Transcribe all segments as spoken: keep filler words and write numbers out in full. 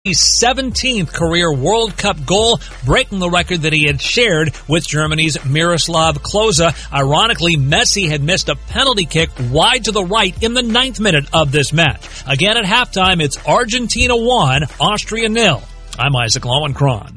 seventeenth career World Cup goal, breaking the record that he had shared with Germany's Miroslav Klose. Ironically, Messi had missed a penalty kick wide to the right in the ninth minute of this match. Again at halftime, it's Argentina one, Austria nil. I'm Isaac Lowenkron.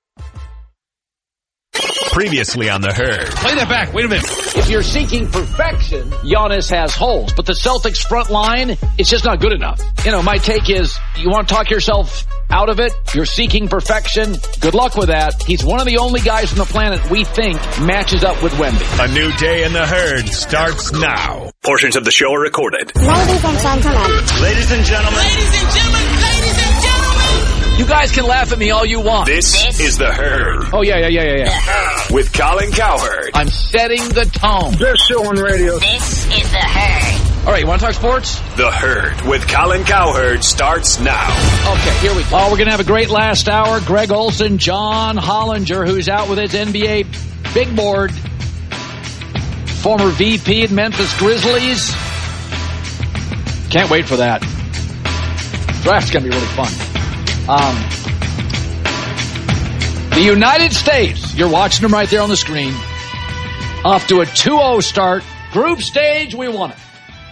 Previously on The Herd. Play that back. Wait a minute. If you're seeking perfection, Giannis has holes. But the Celtics front line, it's just not good enough. You know, my take is, you want to talk yourself out of it? You're seeking perfection? Good luck with that. He's one of the only guys on the planet we think matches up with Wemby. A new day in The Herd starts now. Portions of the show are recorded. Ladies and gentlemen. Ladies and gentlemen. Ladies and gentlemen. Ladies and gentlemen. You guys can laugh at me all you want. This, this is The Herd. Oh, yeah, yeah, yeah, yeah, yeah. With Colin Cowherd. I'm setting the tone. Best show on radio. This is The Herd. All right, you want to talk sports? The Herd with Colin Cowherd starts now. Okay, here we go. Oh, we're going to have a great last hour. Greg Olson, John Hollinger, who's out with his N B A big board. Former V P at Memphis Grizzlies. Can't wait for that. Draft's going to be really fun. Um, the United States, you're watching them right there on the screen, off to a two oh start. Group stage, we won it.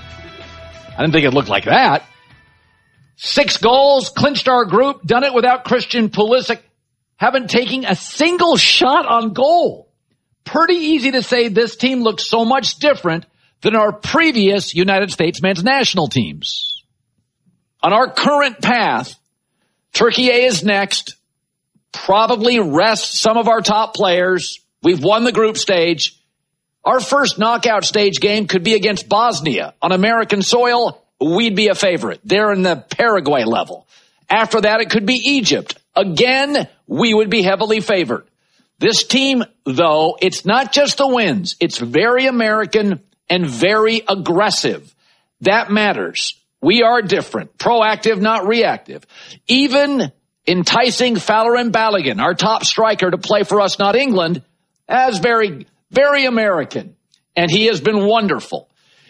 I didn't think it looked like that. Six goals, clinched our group, done it without Christian Pulisic, haven't taken a single shot on goal. Pretty easy to say this team looks so much different than our previous United States men's national teams. On our current path, Turkey A is next. Probably rest some of our top players. We've won the group stage. Our first knockout stage game could be against Bosnia. On American soil, we'd be a favorite. They're in the Paraguay level. After that, it could be Egypt. Again, we would be heavily favored. This team, though, it's not just the wins. It's very American and very aggressive. That matters. We are different. Proactive, not reactive. Even enticing Falarin Balogun, our top striker, to play for us, not England, as very, very American. And he has been wonderful.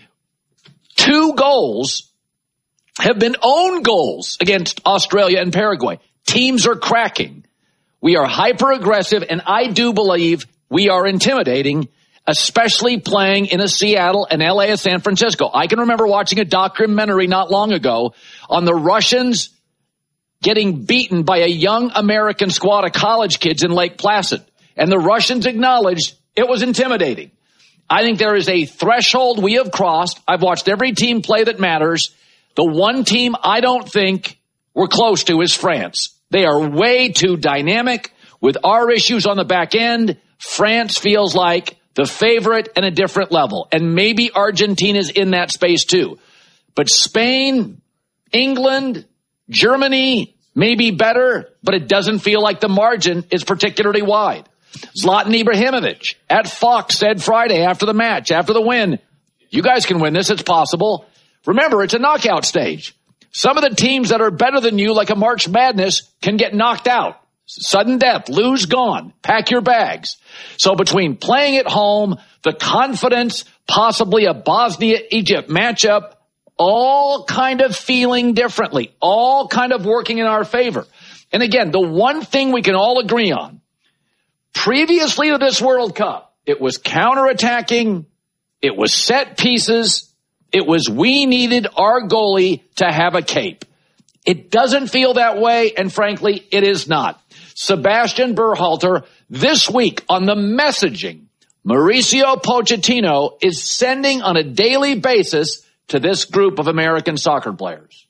Two goals have been own goals against Australia and Paraguay. Teams are cracking. We are hyper-aggressive, and I do believe we are intimidating, especially playing in a Seattle, an L A, a San Francisco. I can remember watching a documentary not long ago on the Russians getting beaten by a young American squad of college kids in Lake Placid. And the Russians acknowledged it was intimidating. I think there is a threshold we have crossed. I've watched every team play that matters. The one team I don't think we're close to is France. They are way too dynamic. With our issues on the back end, France feels like the favorite and a different level. And maybe Argentina's in that space too. But Spain, England, Germany may be better, but it doesn't feel like the margin is particularly wide. Zlatan Ibrahimovic at Fox said Friday after the match, after the win, you guys can win this, it's possible. Remember, it's a knockout stage. Some of the teams that are better than you, like a March Madness, can get knocked out. Sudden death, lose, gone, pack your bags. So between playing at home, the confidence, possibly a Bosnia-Egypt matchup, all kind of feeling differently, all kind of working in our favor. And again, the one thing we can all agree on, previously to this World Cup, it was counterattacking, it was set pieces, it was we needed our goalie to have a cape. It doesn't feel that way, and frankly, it is not. Sebastian Berhalter, this week on the messaging, Mauricio Pochettino is sending on a daily basis to this group of American soccer players.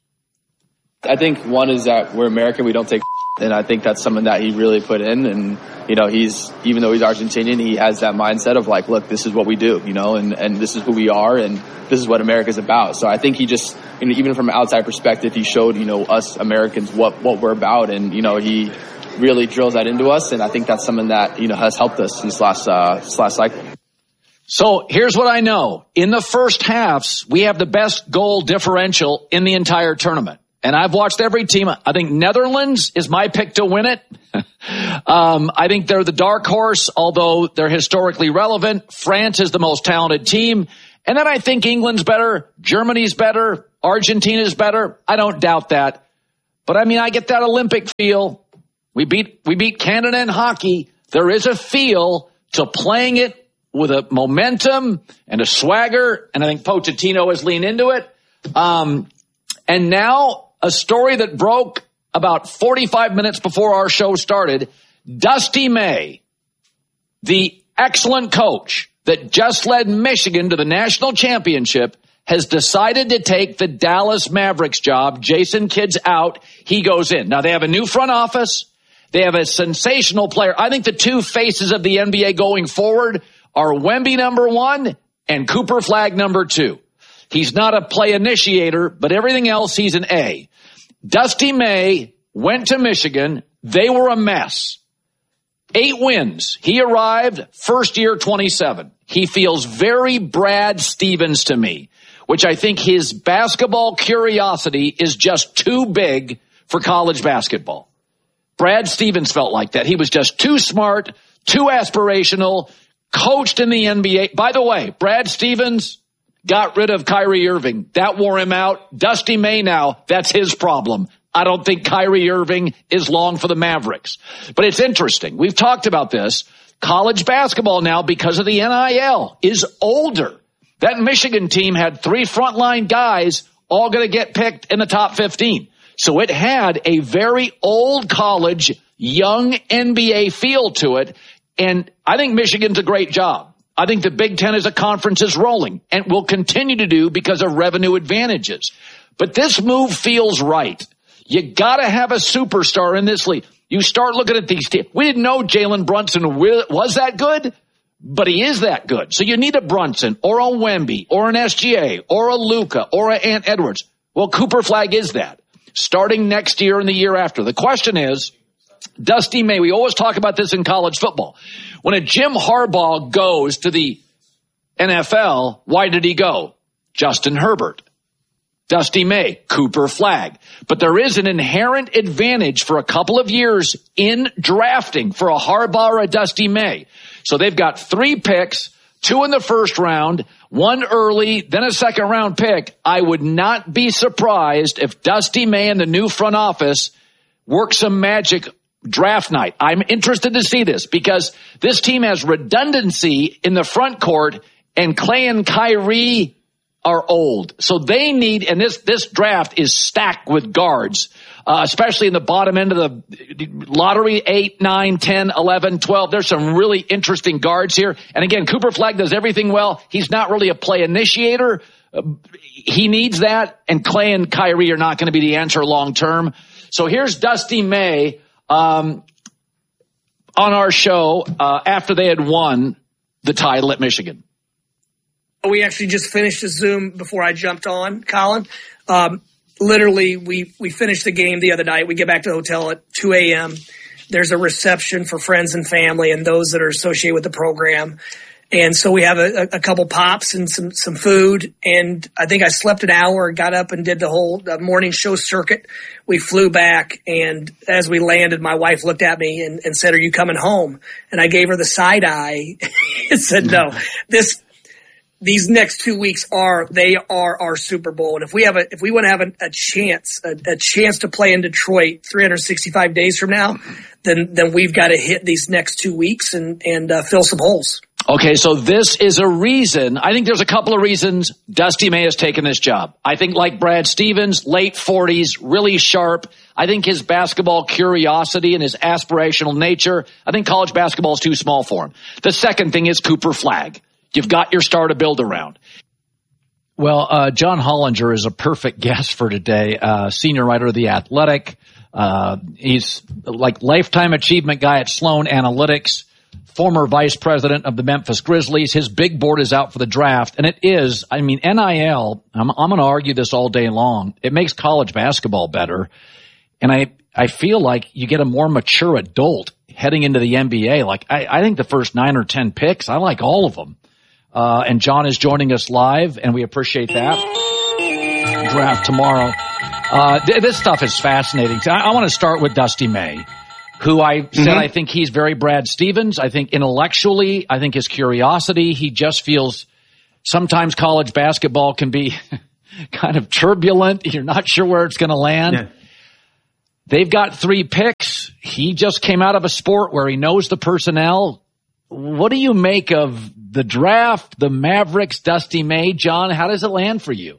I think one is that we're American, we don't take and I think that's something that he really put in. And, you know, he's, even though he's Argentinian, he has that mindset of like, look, this is what we do, you know, and, and this is who we are, and this is what America's about. So I think he just, you know, even from an outside perspective, he showed, you know, us Americans what, what we're about. And, you know, he really drills that into us. And I think that's something that, you know, has helped us this last, uh, this last cycle. So here's what I know. In the first halves, we have the best goal differential in the entire tournament. And I've watched every team. I think Netherlands is my pick to win it. um, I think they're the dark horse, although they're historically relevant. France is the most talented team. And then I think England's better. Germany's better. Argentina's better. I don't doubt that. But I mean, I get that Olympic feel. We beat, we beat Canada in hockey. There is a feel to playing it with a momentum and a swagger. And I think Pochettino has leaned into it. Um, and now a story that broke about forty-five minutes before our show started. Dusty May, the excellent coach that just led Michigan to the national championship, has decided to take the Dallas Mavericks job. Jason Kidd's out. He goes in. Now, they have a new front office. They have a sensational player. I think the two faces of the N B A going forward are Wemby number one and Cooper Flagg number two. He's not a play initiator, but everything else, he's an A. Dusty May went to Michigan. They were a mess. Eight wins. He arrived first year twenty-seven. He feels very Brad Stevens to me, which I think his basketball curiosity is just too big for college basketball. Brad Stevens felt like that. He was just too smart, too aspirational, coached in the N B A. By the way, Brad Stevens got rid of Kyrie Irving. That wore him out. Dusty May now, that's his problem. I don't think Kyrie Irving is long for the Mavericks. But it's interesting. We've talked about this. College basketball now, because of the N I L, is older. That Michigan team had three frontline guys all going to get picked in the top fifteen. So it had a very old college, young N B A feel to it. And I think Michigan's a great job. I think the Big Ten as a conference is rolling and will continue to do because of revenue advantages. But this move feels right. You got to have a superstar in this league. You start looking at these teams. We didn't know Jalen Brunson was that good, but he is that good. So you need a Brunson or a Wemby or an S G A or a Luka or an Ant Edwards. Well, Cooper Flagg is that. Starting next year and the year after. The question is, Dusty May, we always talk about this in college football. When a Jim Harbaugh goes to the N F L, why did he go? Justin Herbert. Dusty May, Cooper Flagg. But there is an inherent advantage for a couple of years in drafting for a Harbaugh or a Dusty May. So they've got three picks, two in the first round, one early, then a second round pick. I would not be surprised if Dusty May and the new front office work some magic draft night. I'm interested to see this because this team has redundancy in the front court, and Clay and Kyrie are old. So they need, and this, this draft is stacked with guards, uh, especially in the bottom end of the lottery, eight, nine, ten, eleven, twelve. There's some really interesting guards here. And again, Cooper Flagg does everything well. He's not really a play initiator. Uh, he needs that, and Clay and Kyrie are not going to be the answer long term. So here's Dusty May, um, on our show, uh, after they had won the title at Michigan. We actually just finished a Zoom before I jumped on, Colin. Um, literally, we, we finished the game the other night. We get back to the hotel at two a.m. There's a reception for friends and family and those that are associated with the program. And so we have a, a couple pops and some, some food. And I think I slept an hour, got up and did the whole uh, morning show circuit. We flew back. And as we landed, my wife looked at me and, and said, "Are you coming home?" And I gave her the side eye and said, "No, this, these next two weeks are, they are our Super Bowl. And if we have a, if we want to have a, a chance, a, a chance to play in Detroit three hundred sixty-five days from now, then, then we've got to hit these next two weeks and, and, uh, fill some holes." Okay, so this is a reason. I think there's a couple of reasons Dusty May has taken this job. I think like Brad Stevens, late forties, really sharp. I think his basketball curiosity and his aspirational nature, I think college basketball is too small for him. The second thing is Cooper Flagg. You've got your star to build around. Well, uh, John Hollinger is a perfect guest for today, uh, senior writer of The Athletic. Uh, he's like lifetime achievement guy at Sloan Analytics. Former vice president of the Memphis Grizzlies. His big board is out for the draft. And it is, I mean, N I L, I'm, I'm going to argue this all day long. It makes college basketball better. And I, I feel like you get a more mature adult heading into the N B A. Like, I, I think the first nine or ten picks, I like all of them. Uh, and John is joining us live, and we appreciate that. Draft tomorrow. Uh, th- this stuff is fascinating. I, I want to start with Dusty May, who I said mm-hmm. I think he's very Brad Stevens. I think intellectually, I think his curiosity, he just feels sometimes college basketball can be kind of turbulent. You're not sure where it's going to land. Yeah. They've got three picks. He just came out of a sport where he knows the personnel. What do you make of the draft, the Mavericks, Dusty May? John, how does it land for you?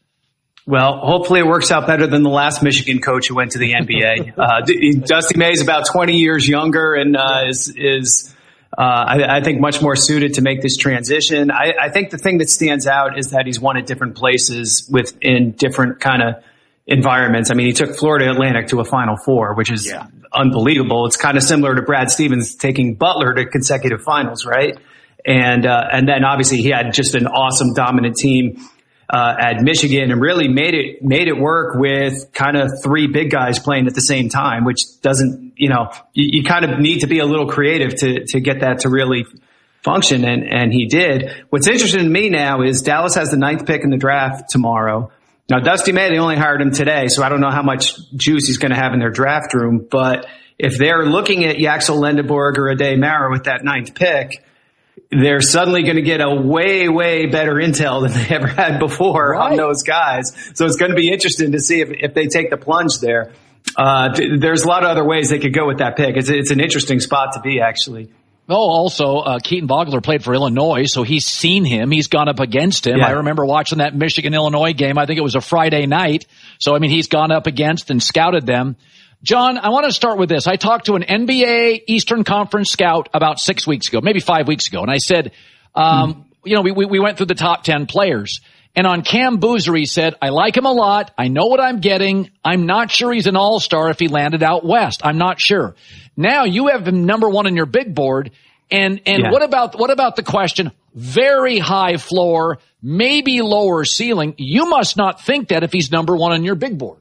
Well, hopefully it works out better than the last Michigan coach who went to the N B A. Uh, Dusty May is about twenty years younger and uh, is, is uh, I, I think, much more suited to make this transition. I, I think the thing that stands out is that he's won at different places within different kind of environments. I mean, he took Florida Atlantic to a Final Four, which is yeah. unbelievable. It's kind of similar to Brad Stevens taking Butler to consecutive finals, right? And uh, and then obviously he had just an awesome dominant team uh, at Michigan and really made it made it work with kind of three big guys playing at the same time, which doesn't, you know, you, you kind of need to be a little creative to to get that to really function, and and he did. What's interesting to me now is Dallas has the ninth pick in the draft tomorrow. Now, Dusty May, they only hired him today, so I don't know how much juice he's going to have in their draft room. But if they're looking at Yaxel Lendeborg or Ade Mara with that ninth pick, they're suddenly going to get a way, way better intel than they ever had before right. on those guys. So it's going to be interesting to see if, if they take the plunge there. Uh, there's a lot of other ways they could go with that pick. It's, it's an interesting spot to be, actually. Oh, also, uh, Keaton Vogler played for Illinois, so he's seen him. He's gone up against him. Yeah. I remember watching that Michigan-Illinois game. I think it was a Friday night. So, I mean, he's gone up against and scouted them. John, I want to start with this. I talked to an N B A Eastern Conference scout about six weeks ago, maybe five weeks ago, and I said, um, hmm. you know, we, we, we went through the top ten players. And on Cam Boozer, he said, I like him a lot. I know what I'm getting. I'm not sure he's an all-star if he landed out west. I'm not sure. Now you have him number one on your big board. And, and yeah. what about, what about the question? Very high floor, maybe lower ceiling. You must not think that if he's number one on your big board.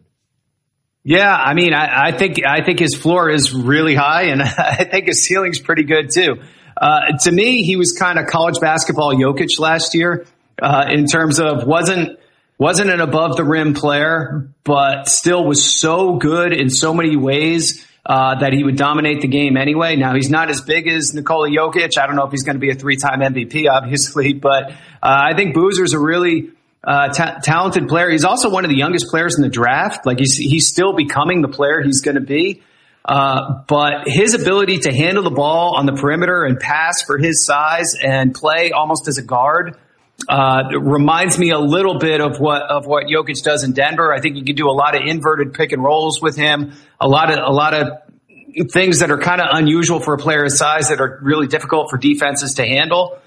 Yeah. I mean, I, I think, I think his floor is really high, and I think his ceiling's pretty good too. Uh, to me, he was kind of college basketball Jokic last year, uh, in terms of wasn't, wasn't an above the rim player, but still was so good in so many ways. Uh, that he would dominate the game anyway. Now, he's not as big as Nikola Jokic. I don't know if he's going to be a three-time M V P, obviously, but uh, I think Boozer's a really uh, ta- talented player. He's also one of the youngest players in the draft. Like, he's, he's still becoming the player he's going to be. Uh, but his ability to handle the ball on the perimeter and pass for his size and play almost as a guard uh reminds me a little bit of what of what Jokic does in Denver. I think you can do a lot of inverted pick and rolls with him, a lot of a lot of things that are kind of unusual for a player his size that are really difficult for defenses to handle.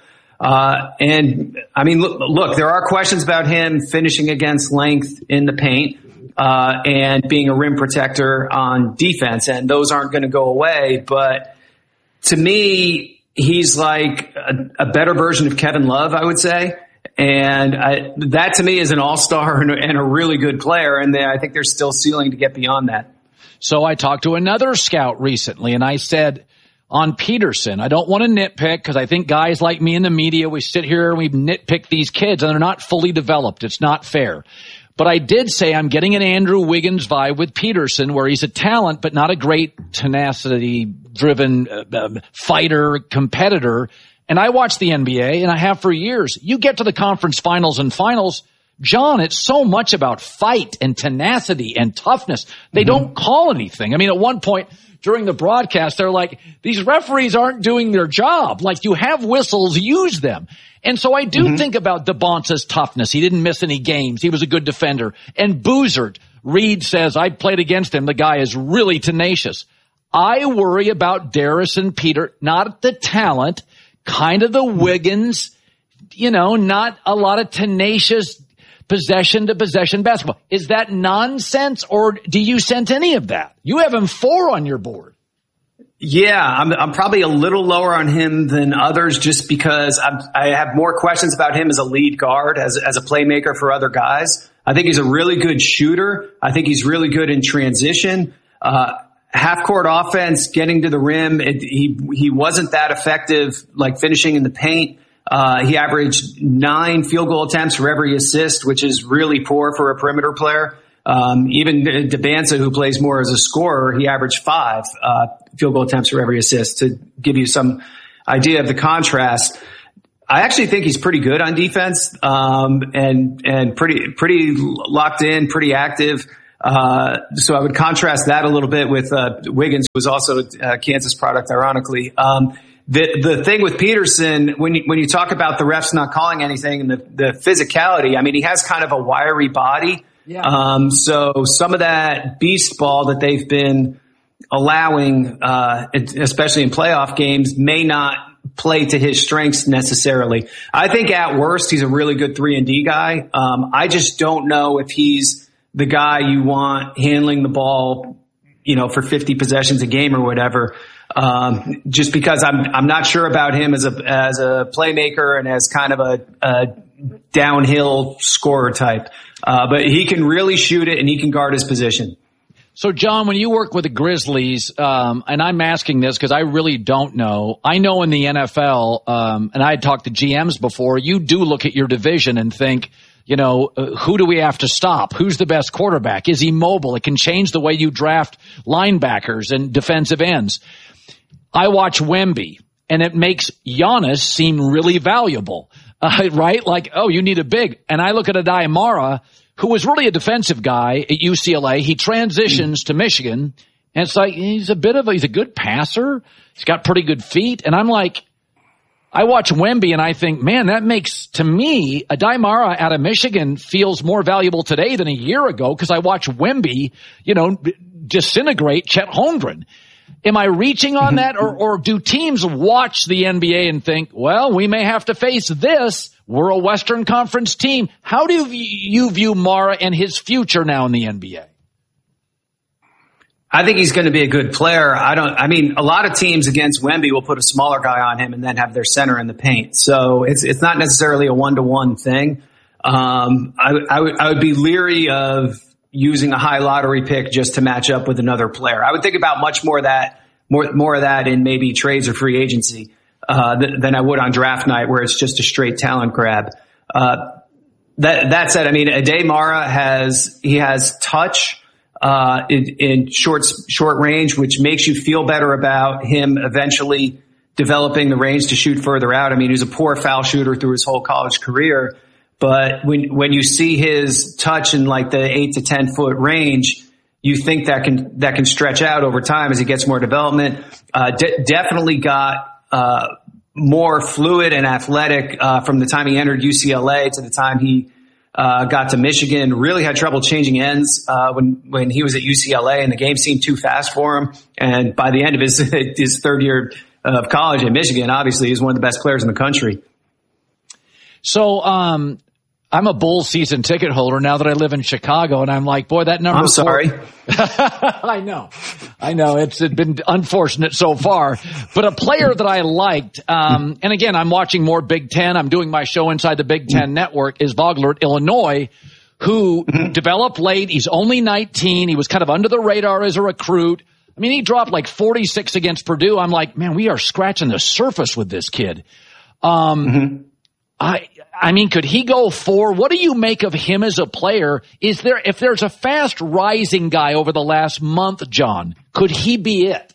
Uh and I mean, look, look there are questions about him finishing against length in the paint uh and being a rim protector on defense, and those aren't going to go away. But to me, he's like a, a better version of Kevin Love, I would say. And I, that to me is an all-star and a, and a really good player. And they, I think there's still ceiling to get beyond that. So I talked to another scout recently, and I said on Peterson, I don't want to nitpick because I think guys like me in the media, we sit here and we nitpick these kids and they're not fully developed. It's not fair. But I did say I'm getting an Andrew Wiggins vibe with Peterson, where he's a talent but not a great tenacity-driven uh, uh, fighter, competitor. And I watch the N B A, and I have for years. You get to the conference finals and finals, John, it's so much about fight and tenacity and toughness. They mm-hmm. don't call anything. I mean, at one point during the broadcast, they're like, these referees aren't doing their job. Like, you have whistles, use them. And so I do mm-hmm. think about DeBonce's toughness. He didn't miss any games. He was a good defender. And Boozer, Reed says, I played against him. The guy is really tenacious. I worry about Darius and Peter, not the talent, kind of the Wiggins, you know, not a lot of tenacious possession to possession basketball. Is that nonsense, or do you sense any of that? You have him four on your board. Yeah, I'm, I'm probably a little lower on him than others just because I'm, I have more questions about him as a lead guard, as, as a playmaker for other guys. I think he's a really good shooter. I think he's really good in transition. Uh, half court offense, getting to the rim. It, he, he wasn't that effective, like finishing in the paint. Uh, he averaged nine field goal attempts for every assist, which is really poor for a perimeter player. Um, even DeBanza, who plays more as a scorer, he averaged five, uh, field goal attempts for every assist, to give you some idea of the contrast. I actually think he's pretty good on defense, um, and, and pretty, pretty locked in, pretty active. Uh, so I would contrast that a little bit with uh, Wiggins, who was also a Kansas product, ironically. Um, the the thing with Peterson, when you, when you talk about the refs not calling anything and the, the physicality, I mean, he has kind of a wiry body. Yeah. Um, so some of that beast ball that they've been allowing, uh, especially in playoff games, may not play to his strengths necessarily. I think at worst, he's a really good three and D guy. Um, I just don't know if he's the guy you want handling the ball, you know, for fifty possessions a game or whatever. Um, just because I'm, I'm not sure about him as a, as a playmaker and as kind of a, a downhill scorer type. Uh, but he can really shoot it and he can guard his position. So, John, when you work with the Grizzlies, um, and I'm asking this because I really don't know. I know in the N F L, um, and I had talked to G Ms before, you do look at your division and think, you know, uh, who do we have to stop? Who's the best quarterback? Is he mobile? It can change the way you draft linebackers and defensive ends. I watch Wemby, and it makes Giannis seem really valuable, uh, right? Like, oh, you need a big. And I look at Adai Mara, who was really a defensive guy at U C L A. He transitions to Michigan, and it's like he's a bit of a, he's a good passer. He's got pretty good feet. And I'm like, I watch Wemby and I think, man, that makes, to me, Adai Mara out of Michigan feels more valuable today than a year ago because I watch Wemby, you know, disintegrate Chet Holmgren. Am I reaching on that, or, or do teams watch the N B A and think, well, we may have to face this. We're a Western Conference team. How do you view Mara and his future now in the N B A? I think he's going to be a good player. I don't, I mean, a lot of teams against Wemby will put a smaller guy on him and then have their center in the paint. So it's, it's not necessarily a one-to-one thing. Um, I, I would, I would be leery of using a high lottery pick just to match up with another player. I would think about much more of that, more, more of that in maybe trades or free agency, uh, th- than I would on draft night where it's just a straight talent grab. Uh, that, that said, I mean, Adai Mara has, he has touch, uh, in, in short, short range, which makes you feel better about him eventually developing the range to shoot further out. I mean, he was a poor foul shooter through his whole college career. But when, when you see his touch in like the eight to ten foot range, you think that can, that can stretch out over time as he gets more development. Uh, de- definitely got, uh, more fluid and athletic, uh, from the time he entered U C L A to the time he, uh, got to Michigan. Really had trouble changing ends, uh, when, when he was at U C L A and the game seemed too fast for him. And by the end of his, his third year of college at Michigan, obviously he's one of the best players in the country. So, um, I'm a Bulls season ticket holder now that I live in Chicago, and I'm like, boy, that number. I'm sorry. I know, I know it's been unfortunate so far, but a player that I liked, um, and again, I'm watching more Big Ten. I'm doing my show inside the Big Ten network. Is Vogler at Illinois, who mm-hmm. developed late. He's only nineteen. He was kind of under the radar as a recruit. I mean, he dropped like forty-six against Purdue. I'm like, man, we are scratching the surface with this kid. Um, mm-hmm. I, I mean, could he go four? What do you make of him as a player? Is there, if there's a fast rising guy over the last month, John, could he be it?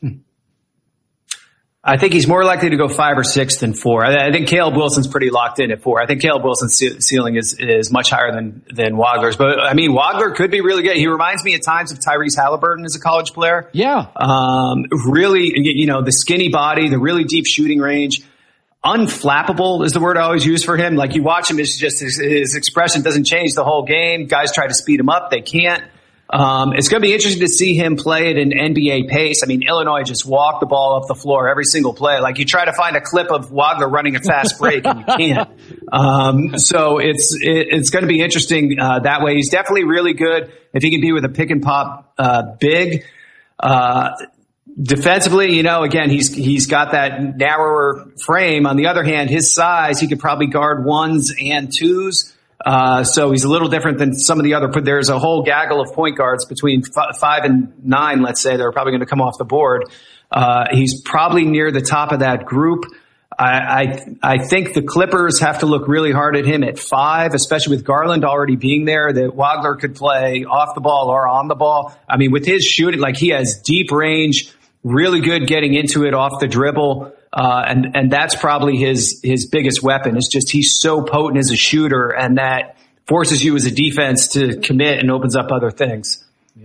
I think he's more likely to go five or six than four. I, I think Caleb Wilson's pretty locked in at four. I think Caleb Wilson's ceiling is, is much higher than, than Wagler's. But I mean, Wagler could be really good. He reminds me at times of Tyrese Halliburton as a college player. Yeah. Um, really, you know, the skinny body, the really deep shooting range. Unflappable is the word I always use for him. Like you watch him, it's just his, his expression doesn't change the whole game. Guys try to speed him up. They can't. Um, it's going to be interesting to see him play at an N B A pace. I mean, Illinois just walked the ball off the floor every single play. Like you try to find a clip of Wagler running a fast break and you can't. Um, so it's, it, it's going to be interesting, uh, that way. He's definitely really good if he can be with a pick and pop, uh, big, uh, defensively, you know, again, he's, he's got that narrower frame. On the other hand, his size, he could probably guard ones and twos. Uh, so he's a little different than some of the other, there's a whole gaggle of point guards between f- five and nine, let's say, that are probably going to come off the board. Uh, he's probably near the top of that group. I, I, I think the Clippers have to look really hard at him at five, especially with Garland already being there, that Wagler could play off the ball or on the ball. I mean, with his shooting, like he has deep range, really good getting into it off the dribble. Uh, and, and that's probably his, his biggest weapon. It's just he's so potent as a shooter, and that forces you as a defense to commit and opens up other things.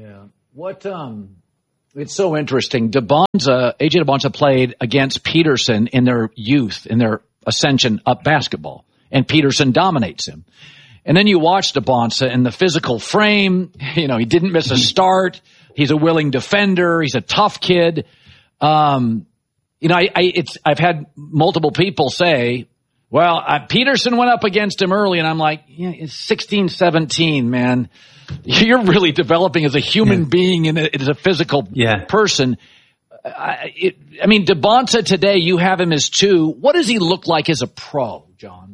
What, um, it's so interesting. DeBonza, A J DeBonza played against Peterson in their youth, in their ascension up basketball, and Peterson dominates him. And then you watch DeBonza in the physical frame. You know, he didn't miss a start. He's a willing defender. He's a tough kid. Um, you know, I, I, it's, I've had multiple people say, well, uh, Peterson went up against him early, and I'm like, yeah, it's sixteen, seventeen, man. You're really developing as a human yeah. being and as a physical yeah. person. I, it, I mean, DeBonza today, you have him as two. What does he look like as a pro, John?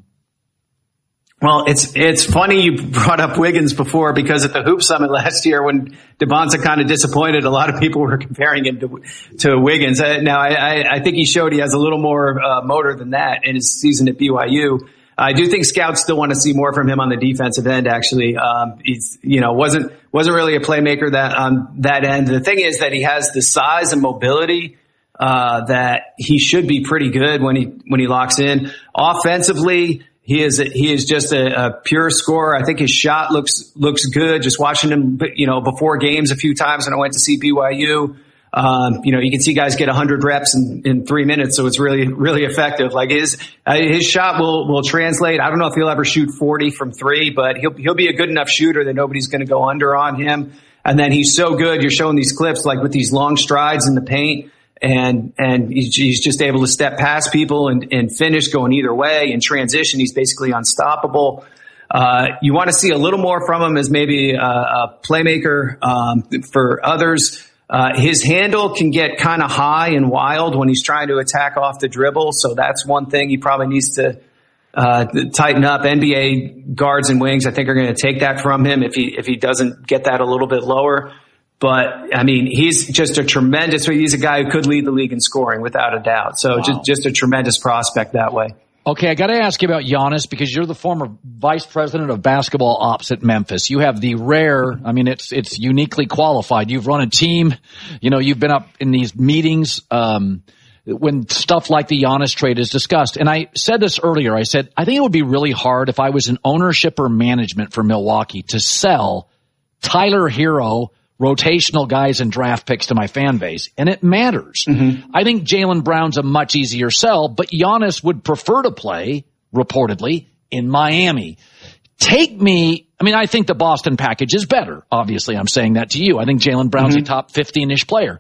Well, it's it's funny you brought up Wiggins before, because at the Hoop Summit last year when DeBonza kind of disappointed, a lot of people were comparing him to, to Wiggins. Uh, now, I, I think he showed he has a little more uh, motor than that in his season at B Y U. I do think scouts still want to see more from him on the defensive end. Actually, um, he's you know wasn't wasn't really a playmaker that on that end. The thing is that he has the size and mobility uh, that he should be pretty good when he when he locks in. Offensively, he is a, he is just a, a pure scorer. I think his shot looks looks good. Just watching him, you know, before games a few times when I went to see B Y U. Um, you know, you can see guys get one hundred reps in, in three minutes, so it's really, really effective. Like his uh, his shot will will translate. I don't know if he'll ever shoot forty from three, but he'll he'll be a good enough shooter that nobody's going to go under on him. And then he's so good. You're showing these clips like with these long strides in the paint, and and he's, he's just able to step past people and, and finish going either way. In transition, he's basically unstoppable. Uh, you want to see a little more from him as maybe a, a playmaker um, for others. Uh, his handle can get kind of high and wild when he's trying to attack off the dribble. So that's one thing he probably needs to, uh, tighten up. N B A guards and wings, I think, are going to take that from him if he, if he doesn't get that a little bit lower. But I mean, he's just a tremendous, he's a guy who could lead the league in scoring without a doubt. So wow. just, just a tremendous prospect that way. Okay, I got to ask you about Giannis, because you're the former vice president of basketball ops at Memphis. You have the rare, I mean, it's it's uniquely qualified. You've run a team. You know, you've been up in these meetings um, when stuff like the Giannis trade is discussed. And I said this earlier. I said, I think it would be really hard if I was in ownership or management for Milwaukee to sell Tyler Hero, rotational guys and draft picks to my fan base. And it matters. Mm-hmm. I think Jaylen Brown's a much easier sell, but Giannis would prefer to play, reportedly, in Miami. Take me, I mean, I think the Boston package is better. Obviously, I'm saying that to you. I think Jaylen Brown's mm-hmm. a top fifteen-ish player.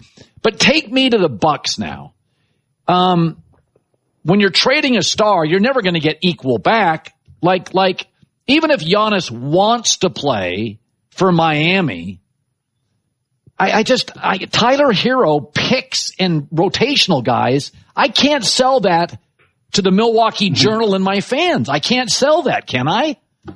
But take me to the Bucks now. Um, when you're trading a star, you're never going to get equal back. Like, like, even if Giannis wants to play for Miami, I, I just, I, Tyler Hero picks and rotational guys. I can't sell that to the Milwaukee Journal and my fans. I can't sell that, can I?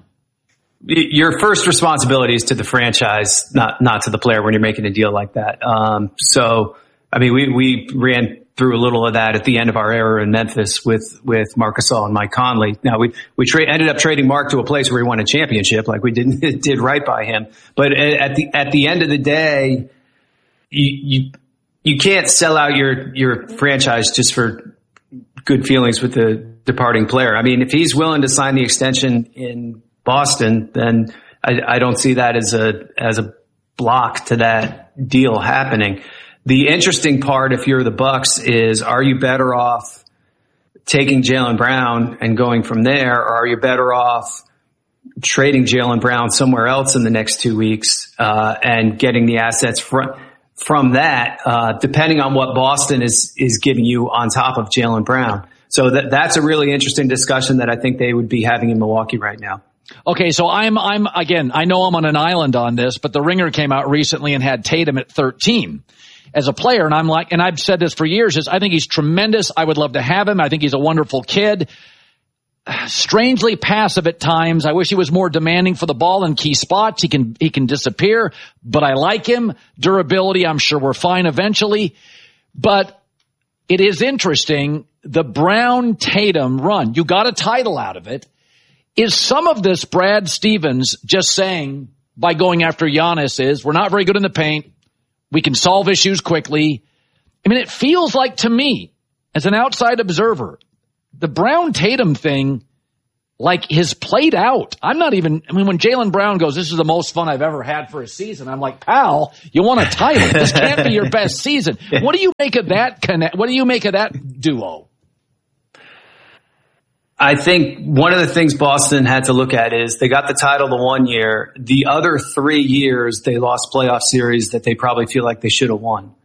Your first responsibility is to the franchise, not, not to the player when you're making a deal like that. Um, so, I mean, we, we ran through a little of that at the end of our era in Memphis with, with Marc Gasol and Mike Conley. Now we, we tra- ended up trading Mark to a place where he won a championship. Like we didn't, did right by him. But at the, at the end of the day, you, you, you can't sell out your, your franchise just for good feelings with the departing player. I mean, if he's willing to sign the extension in Boston, then I, I don't see that as a, as a block to that deal happening. The interesting part, if you're the Bucks, is are you better off taking Jaylen Brown and going from there, or are you better off trading Jaylen Brown somewhere else in the next two weeks uh, and getting the assets from from that, uh, depending on what Boston is is giving you on top of Jaylen Brown. So that that's a really interesting discussion that I think they would be having in Milwaukee right now. Okay, so I'm I'm again, I know I'm on an island on this, but the Ringer came out recently and had Tatum at thirteen. As a player, and I'm like, and I've said this for years, is I think he's tremendous. I would love to have him. I think he's a wonderful kid. Strangely passive at times. I wish he was more demanding for the ball in key spots. He can, he can disappear, but I like him. Durability, I'm sure we're fine eventually. But it is interesting. The Brown Tatum run, you got a title out of it. Is some of this Brad Stevens just saying by going after Giannis is we're not very good in the paint. We can solve issues quickly. I mean, it feels like to me, as an outside observer, the Brown Tatum thing like his played out. I'm not even, I mean, when Jaylen Brown goes, this is the most fun I've ever had for a season, I'm like, pal, you won a title. This can't be your best season. What do you make of that connect? What do you make of that duo? I think one of the things Boston had to look at is they got the title the one year. The other three years, they lost playoff series that they probably feel like they should have won.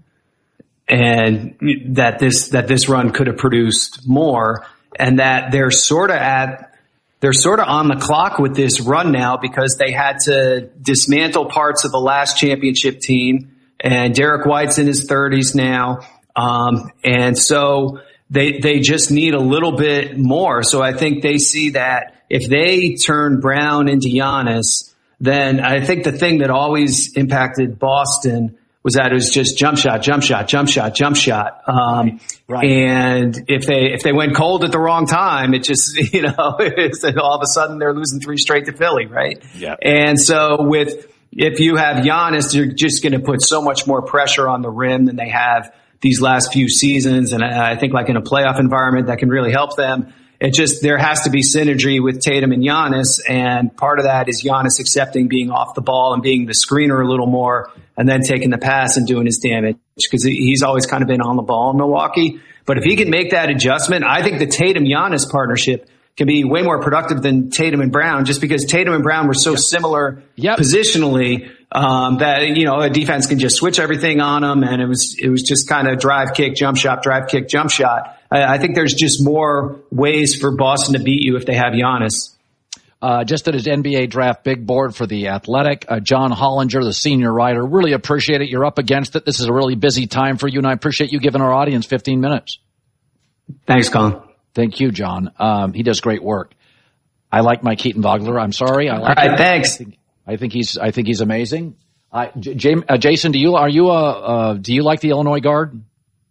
And that this, that this run could have produced more, and that they're sort of at, they're sort of on the clock with this run now because they had to dismantle parts of the last championship team, and Derek White's in his thirties now. Um, and so they, they just need a little bit more. So I think they see that if they turn Brown into Giannis, then I think the thing that always impacted Boston was that it was just jump shot, jump shot, jump shot, jump shot. Um, right. And if they, if they went cold at the wrong time, it just, you know, it's, all of a sudden they're losing three straight to Philly, right? Yeah. And so with, if you have Giannis, you're just going to put so much more pressure on the rim than they have these last few seasons. And I think like in a playoff environment that can really help them. It just, there has to be synergy with Tatum and Giannis. And part of that is Giannis accepting being off the ball and being the screener a little more, and then taking the pass and doing his damage, because he's always kind of been on the ball in Milwaukee. But if he can make that adjustment, I think the Tatum-Giannis partnership can be way more productive than Tatum and Brown, just because Tatum and Brown were so yep. similar yep. positionally um, that, you know, a defense can just switch everything on them. And it was, it was just kind of drive, kick, jump shot, drive, kick, jump shot. I, I think there's just more ways for Boston to beat you if they have Giannis. Uh, just at his N B A draft big board for The Athletic, uh, John Hollinger, the senior writer. Really appreciate it. You're up against it. This is a really busy time for you, and I appreciate you giving our audience fifteen minutes. Thanks, Colin. Thank you, John. Um, he does great work. I like Mike Keaton Vogler. I'm sorry. I like All right, him. thanks. I think, I think he's. I think he's amazing. Uh, J- uh, Jason, do you are you uh, uh do you like the Illinois guard?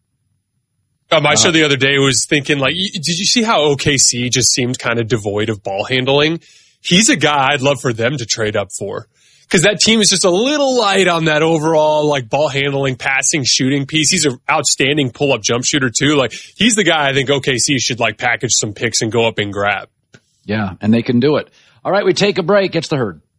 On my uh, show the other day was thinking, like, did you see how O K C just seemed kind of devoid of ball handling? He's a guy I'd love for them to trade up for, because that team is just a little light on that overall, like, ball handling, passing, shooting piece. He's an outstanding pull-up jump shooter, too. Like, he's the guy I think O K C should, like, package some picks and go up and grab. Yeah, and they can do it. All right, we take a break. It's The Herd.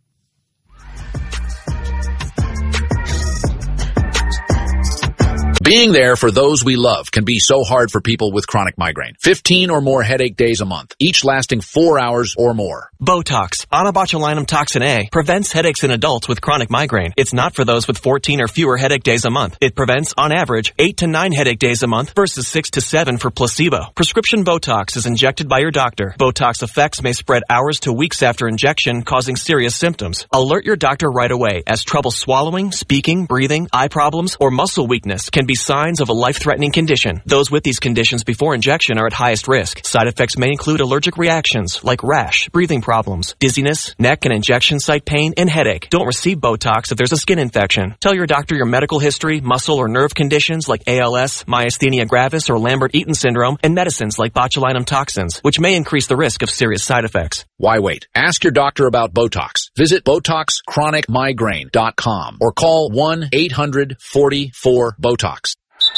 Being there for those we love can be so hard for people with chronic migraine. fifteen or more headache days a month, each lasting four hours or more. Botox, onabotulinum toxin A, prevents headaches in adults with chronic migraine. It's not for those with fourteen or fewer headache days a month. It prevents, on average, eight to nine headache days a month versus six to seven for placebo. Prescription Botox is injected by your doctor. Botox effects may spread hours to weeks after injection, causing serious symptoms. Alert your doctor right away, as trouble swallowing, speaking, breathing, eye problems, or muscle weakness can be signs of a life-threatening condition. Those with these conditions before injection are at highest risk. Side effects may include allergic reactions like rash, breathing problems, dizziness, neck and injection site pain, and headache. Don't receive Botox if there's a skin infection. Tell your doctor your medical history, muscle or nerve conditions like A L S, myasthenia gravis, or Lambert-Eaton syndrome, and medicines like botulinum toxins, which may increase the risk of serious side effects. Why wait? Ask your doctor about Botox. Visit Botox Chronic Migraine dot com or call one eight hundred forty-four BOTOX.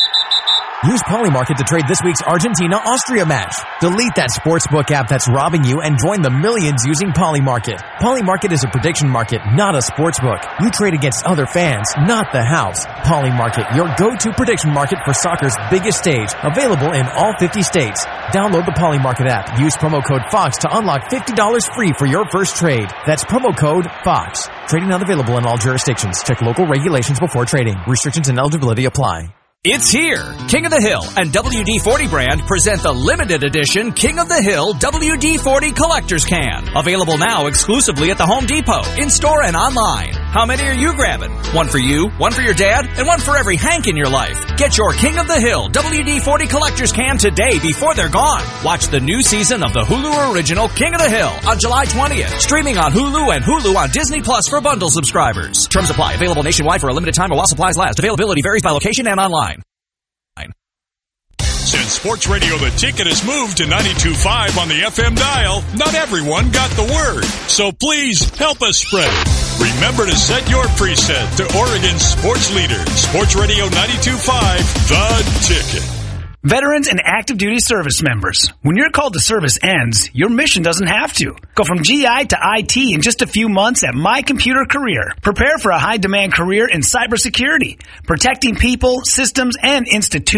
Use Polymarket to trade this week's Argentina-Austria match. Delete that sportsbook app that's robbing you and join the millions using Polymarket. Polymarket is a prediction market, not a sportsbook. You trade against other fans, not the house. Polymarket, your go-to prediction market for soccer's biggest stage, available in all fifty states. Download the Polymarket app. Use promo code FOX to unlock fifty dollars free for your first trade. That's promo code FOX. Trading not available in all jurisdictions. Check local regulations before trading. Restrictions and eligibility apply. It's here! King of the Hill and W D forty brand present the limited edition King of the Hill W D forty Collector's Can. Available now exclusively at the Home Depot, in-store and online. How many are you grabbing? One for you, one for your dad, and one for every Hank in your life. Get your King of the Hill W D forty Collector's Can today before they're gone. Watch the new season of the Hulu original King of the Hill on July twentieth. Streaming on Hulu and Hulu on Disney Plus for bundle subscribers. Terms apply. Available nationwide for a limited time or while supplies last. Availability varies by location and online. Since Sports Radio The Ticket has moved to ninety-two point five on the F M dial, not everyone got the word. So please help us spread it. Remember to set your preset to Oregon's sports leader, Sports Radio ninety-two point five, The Ticket. Veterans and active duty service members, when your call to service ends, your mission doesn't have to. Go from G I to I T in just a few months at My Computer Career. Prepare for a high-demand career in cybersecurity, protecting people, systems, and institutions.